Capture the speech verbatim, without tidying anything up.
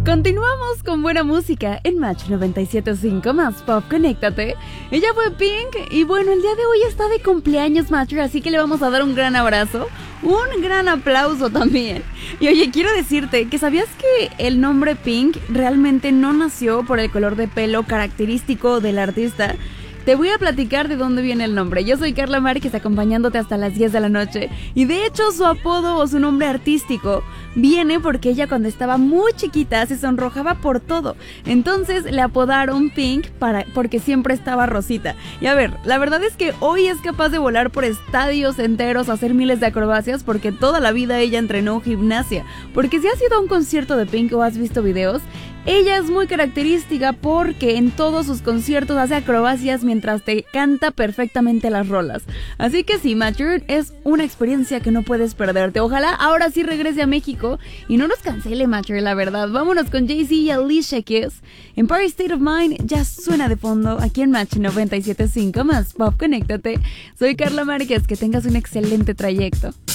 Continuamos con buena música en Match noventa y siete punto cinco más Pop, conéctate. Ella fue Pink y bueno, el día de hoy está de cumpleaños Matcher, así que le vamos a dar un gran abrazo, un gran aplauso también. Y oye, quiero decirte que ¿sabías que el nombre Pink realmente no nació por el color de pelo característico del artista? Te voy a platicar de dónde viene el nombre. Yo soy Carla Márquez, acompañándote hasta las diez de la noche. Y de hecho su apodo o su nombre artístico viene porque ella cuando estaba muy chiquita se sonrojaba por todo. Entonces le apodaron Pink para, porque siempre estaba rosita. Y a ver, la verdad es que hoy es capaz de volar por estadios enteros, hacer miles de acrobacias, porque toda la vida ella entrenó gimnasia. Porque si has ido a un concierto de Pink o has visto videos, ella es muy característica porque en todos sus conciertos hace acrobacias mientras te canta perfectamente las rolas. Así que sí, Matcher, es una experiencia que no puedes perderte. Ojalá ahora sí regrese a México y no nos cancele, Matcher, la verdad. Vámonos con Jay-Z y Alicia Keys. Empire State of Mind ya suena de fondo aquí en Match noventa y siete punto cinco más Pop, conéctate. Soy Carla Márquez, que tengas un excelente trayecto.